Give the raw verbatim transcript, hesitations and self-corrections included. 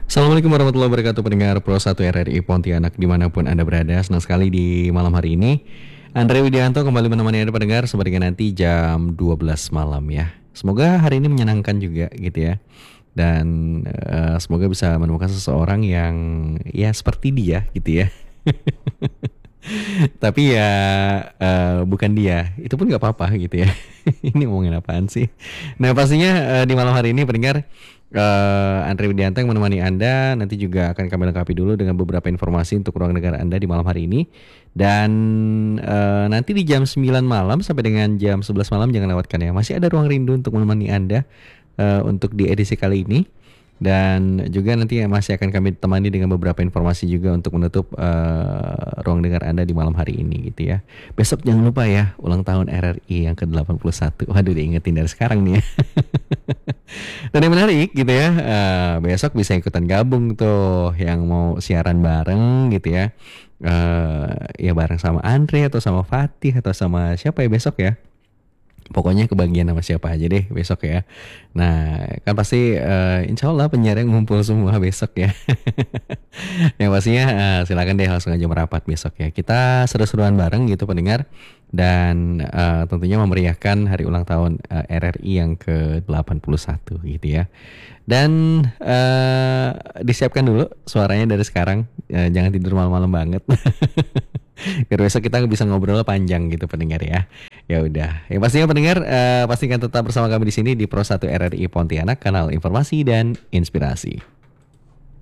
Assalamualaikum warahmatullahi wabarakatuh pendengar Pro satu R R I Pontianak dimanapun Anda berada. Senang sekali di malam hari ini Andre Widianto kembali menemani Anda pendengar seperti nanti jam dua belas malam ya. Semoga hari ini menyenangkan juga gitu ya. Dan uh, semoga bisa menemukan seseorang yang ya seperti dia gitu ya. Tapi ya uh, bukan dia, itu pun nggak apa-apa gitu ya. Ini ngomongin apaan sih? Nah pastinya uh, di malam hari ini pendengar uh, Andre Widianto yang menemani Anda nanti juga akan kami lengkapi dulu dengan beberapa informasi untuk ruang dengar Anda di malam hari ini. Dan uh, nanti di jam sembilan malam sampai dengan jam sebelas malam jangan lewatkan ya. Masih ada ruang rindu untuk menemani Anda uh, untuk di edisi kali ini. Dan juga nanti masih akan kami temani dengan beberapa informasi juga untuk menutup uh, ruang dengar Anda di malam hari ini gitu ya. Besok jangan lupa ya ulang tahun R R I yang ke delapan puluh satu. Waduh diingetin dari sekarang nih ya. Dan yang menarik gitu ya, uh, besok bisa ikutan gabung tuh yang mau siaran bareng gitu ya. Uh, ya bareng sama Andre atau sama Fatih atau sama siapa ya besok ya. Pokoknya kebagian sama siapa aja deh besok ya. Nah kan pasti uh, insya Allah penyiar yang ngumpul semua besok ya. Yang pastinya uh, silakan deh langsung aja merapat besok ya. Kita seru-seruan bareng gitu pendengar. Dan uh, tentunya memeriahkan hari ulang tahun uh, R R I yang ke delapan puluh satu gitu ya. Dan uh, disiapkan dulu suaranya dari sekarang. uh, Jangan tidur malam-malam banget. Biar besok kita bisa ngobrol panjang gitu pendengar ya. Ya udah. Yang pastinya pendengar uh, pastikan tetap bersama kami di sini di Pro satu R R I Pontianak, kanal informasi dan inspirasi.